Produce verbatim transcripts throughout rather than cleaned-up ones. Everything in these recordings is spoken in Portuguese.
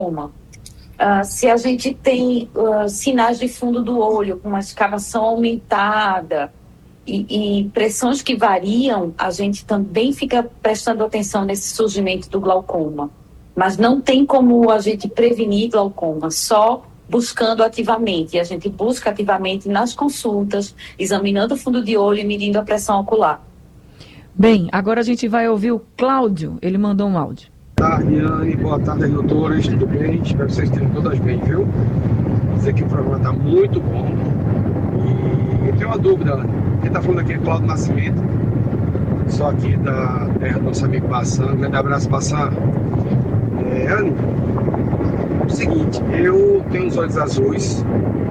Uh, se a gente tem uh, sinais de fundo do olho, com uma escavação aumentada e, e pressões que variam, a gente também fica prestando atenção nesse surgimento do glaucoma. Mas não tem como a gente prevenir glaucoma, só buscando ativamente. E a gente busca ativamente nas consultas, examinando o fundo de olho e medindo a pressão ocular. Bem, agora a gente vai ouvir o Cláudio, ele mandou um áudio. Boa tarde, Anne. Boa tarde, doutores. Tudo bem? Espero que vocês estejam todas bem, viu? Dizer que o programa está muito bom. E eu tenho uma dúvida, Anne. Quem está falando aqui é Cláudio Nascimento. Sou aqui da terra do nosso amigo Bassan. Um grande abraço, Bassan. É, Anne, é o seguinte, eu tenho os olhos azuis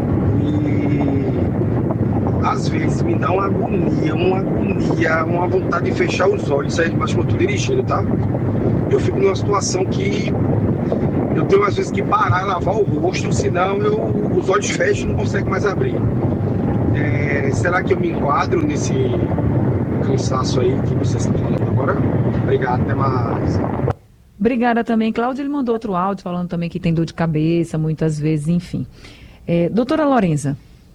e às vezes me dá uma agonia, uma agonia, uma vontade de fechar os olhos, sair mais quando eu estou dirigindo, tá? Eu fico numa situação que eu tenho às vezes que parar e lavar o rosto, senão eu, os olhos fecham e não consigo mais abrir. É, será que eu me enquadro nesse cansaço aí que vocês estão falando agora? Obrigado, até mais. Obrigada também, Cláudio. Ele mandou outro áudio falando também que tem dor de cabeça, muitas vezes, enfim. É, doutora Lorenza.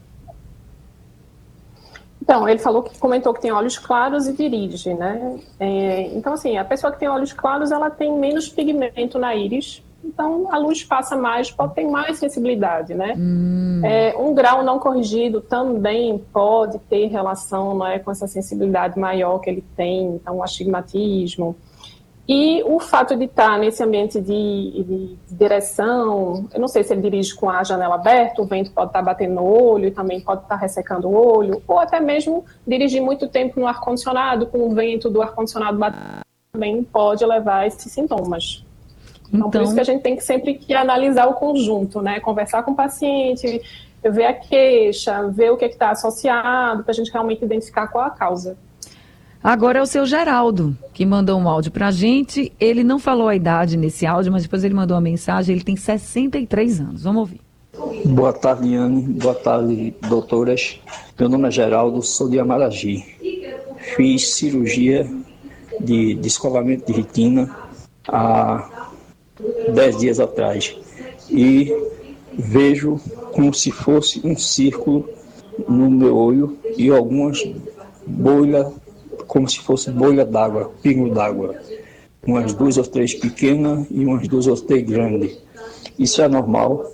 Então, ele falou que comentou que tem olhos claros e virígem, né? É, então, assim, a pessoa que tem olhos claros, ela tem menos pigmento na íris, então a luz passa mais, pode ter mais sensibilidade, né? Hum. É, um grau não corrigido também pode ter relação, não é, com essa sensibilidade maior que ele tem, então o astigmatismo. E o fato de estar nesse ambiente de, de direção, eu não sei se ele dirige com a janela aberta, o vento pode estar batendo no olho e também pode estar ressecando o olho, ou até mesmo dirigir muito tempo no ar-condicionado, com o vento do ar-condicionado batendo, também pode levar a esses sintomas. Então, então, por isso que a gente tem que sempre que analisar o conjunto, né? Conversar com o paciente, ver a queixa, ver o que está associado, para a gente realmente identificar qual a causa. Agora é o seu Geraldo, que mandou um áudio pra gente. Ele não falou a idade nesse áudio, mas depois ele mandou uma mensagem. Ele tem sessenta e três anos. Vamos ouvir. Boa tarde, Anne. Boa tarde, doutoras. Meu nome é Geraldo, sou de Amaragi. Fiz cirurgia de descolamento de retina há dez dias atrás. E vejo como se fosse um círculo no meu olho e algumas bolhas, como se fosse bolha d'água, pingo d'água. Umas duas ou três pequenas e umas duas ou três grandes. Isso é normal?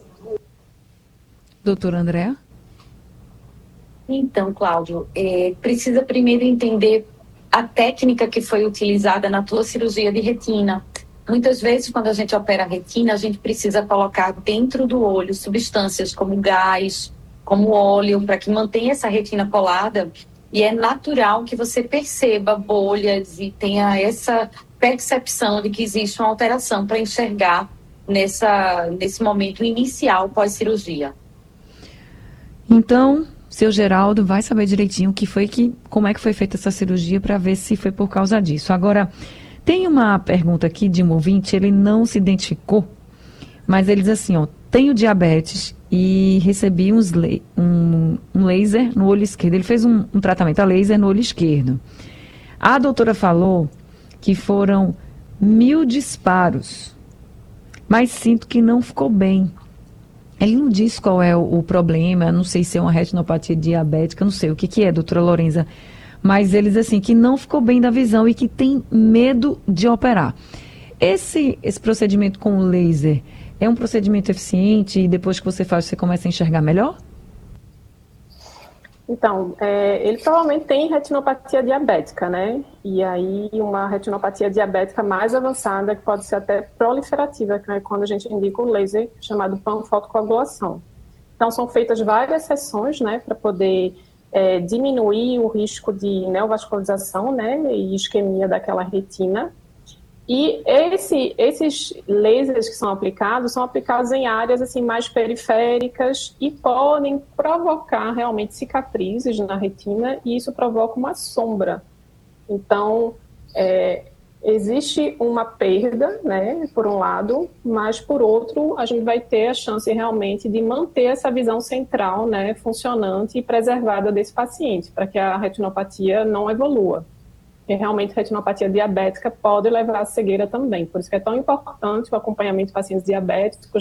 Doutora Andréa? Então, Cláudio, é, precisa primeiro entender a técnica que foi utilizada na tua cirurgia de retina. Muitas vezes, quando a gente opera a retina, a gente precisa colocar dentro do olho substâncias como gás, como óleo, para que mantenha essa retina colada. E é natural que você perceba bolhas e tenha essa percepção de que existe uma alteração para enxergar nessa, nesse momento inicial pós-cirurgia. Então, seu Geraldo vai saber direitinho o que foi que, como é que foi feita essa cirurgia para ver se foi por causa disso. Agora, tem uma pergunta aqui de um ouvinte, ele não se identificou, mas ele diz assim, ó, tenho diabetes e recebi uns la- um, um laser no olho esquerdo. Ele fez um, um tratamento a laser no olho esquerdo. A doutora falou que foram mil disparos, mas sinto que não ficou bem. Ele não disse qual é o, o problema, não sei se é uma retinopatia diabética, não sei o que, que é, doutora Lorenza, mas ele diz assim, que não ficou bem da visão e que tem medo de operar. Esse, esse procedimento com o laser é um procedimento eficiente e depois que você faz, você começa a enxergar melhor? Então, é, ele provavelmente tem retinopatia diabética, né? E aí uma retinopatia diabética mais avançada, que pode ser até proliferativa, que é quando a gente indica um laser chamado panfotocoagulação. Então, são feitas várias sessões, né, para poder é, diminuir o risco de neovascularização, né, e isquemia daquela retina. E esse, esses lasers que são aplicados, são aplicados em áreas assim, mais periféricas e podem provocar realmente cicatrizes na retina e isso provoca uma sombra. Então, é, existe uma perda, né, por um lado, mas por outro, a gente vai ter a chance realmente de manter essa visão central, né, funcionante e preservada desse paciente, para que a retinopatia não evolua. porque realmente retinopatia diabética pode levar à cegueira também. Por isso que é tão importante o acompanhamento de pacientes diabéticos